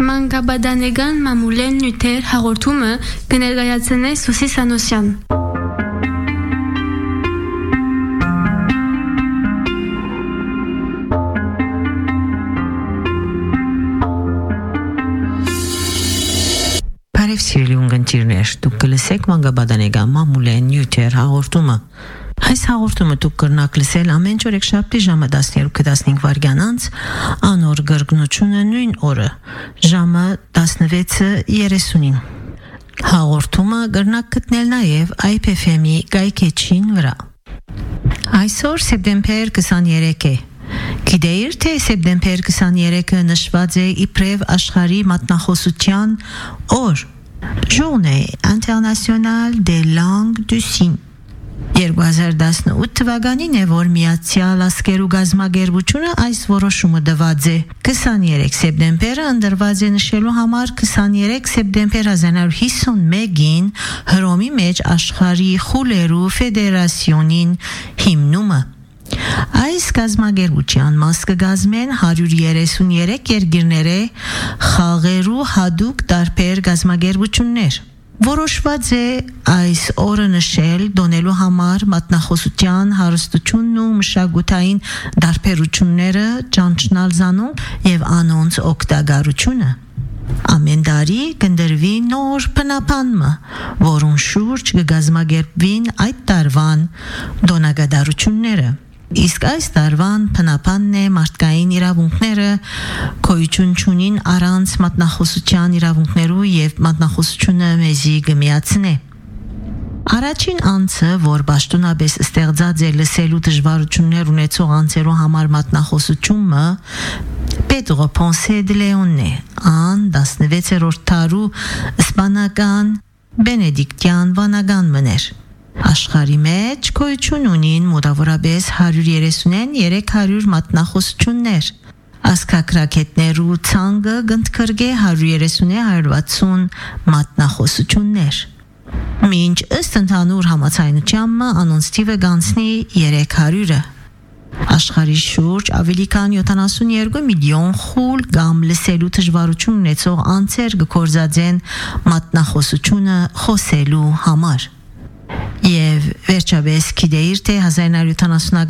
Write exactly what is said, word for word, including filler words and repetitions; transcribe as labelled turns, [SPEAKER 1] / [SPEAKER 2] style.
[SPEAKER 1] Մանկաբադանեգան մամուլեն նյութեր հաղորդումը կներկայացնե Սուսի Սանոսյան։
[SPEAKER 2] Բարև սիրելի ունգընտիրներ, դուք կլսեք մանկաբադանեգան մամուլեն նյութեր հաղորդումը։ Այս հաղորդումը դուք կրնակ լսել ամեն օր եկշաբթի ժամը տասներկու տասնհինգ վայրկյան անց, անոր գրգնությունը նույն օրը, ժամը տասնվեցը երեսունին։ Հաղորդումը կրնակ գտնել նաև I P F M-ի կայքեչին վրա։ Այսօր սեպտեմբեր քսաներեք է։ Գիտեիր, թե սեպտեմբեր քսաներեքը նշված է իբրև աշխարհի մատնախոսության օր, Journée internationale des langues du signe։ երկու հազար տասնութ թվականին է, որ Միացյալ Ազգերու գազագերբությունը այս որոշումը տված է։ քսաներեք սեպտեմբերը ընտրված է նշելու համար քսաներեք սեպտեմբեր հազար նոր հիսունմեկին Հռոմի մեջ աշխարհի խուլերու ֆեդերացիոնին հիմնումը։ Այս գազագերբության մաս կգազմեն հարյուր երեսուներեք երկիրները, խաղերու հadouk տարբեր գազագերբություններ։ Որոշված է այս օրը նշել դոնելու համար մատնախոսության հարստությունն ու մշակութային դարբերությունները ճանչնալ զանոնք եւ անոնց օգտագործությունը։ Ամեն տարի կնդրվի նոր բնապանմը, որուն շուրջ կգազմագերբվին այդ տարվան դոնագադարությունները։ Իսկ այս տարվան բնապանն է մարդկային իրավունքները գոյություն չունին առանց մատնախոսության իրավունքներու եւ մատնախոսությունը մեզի կմիացնե։ Առաջին անձը, որ պաշտոնապես ստեղծած է լսելու դժվարություններ ունեցող անձերու համար մատնախոսությունը, Pedro Ponce de Leon է, ան տասնվեցերորդ դարու իսպանական բենեդիկտյան վանական մներ։ Աշխարհի մեջ գոյություն ունին մոտավորապես հարյուր երեսուներեք հարյուր մատնախոսություններ։ Ասկակրակետներու ցանկը գնդքրգե հարյուր երեսուն հարյուր վաթսուն մատնախոսություններ։ Մինչ ըստ ընդհանուր համաձայնության անոնց թիվը գանցնի երեք հարյուրը։ Աշխարհի շուրջ ավելի քան յոթանասունյոթ միլիոն խուլ կամ լսելու դժվարություն ունեցող անձեր կգործածեն մատնախոսությունը խոսելու համար։ Եվ վերջապես գիտեիր, թե հազար նոր յոթանասուն